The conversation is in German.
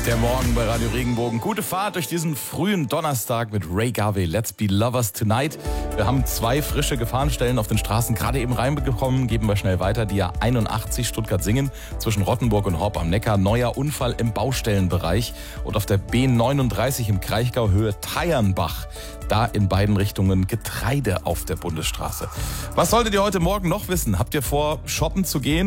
Der Morgen bei Radio Regenbogen. Gute Fahrt durch diesen frühen Donnerstag mit Ray Garvey. Let's be lovers tonight. Wir haben 2 frische Gefahrenstellen auf den Straßen gerade eben reinbekommen. Geben wir schnell weiter. Die A81 Stuttgart-Singen zwischen Rottenburg und Horb am Neckar. Neuer Unfall im Baustellenbereich. Und auf der B39 im Kraichgau Höhe Teiernbach. Da in beiden Richtungen Getreide auf der Bundesstraße. Was solltet ihr heute Morgen noch wissen? Habt ihr vor, shoppen zu gehen?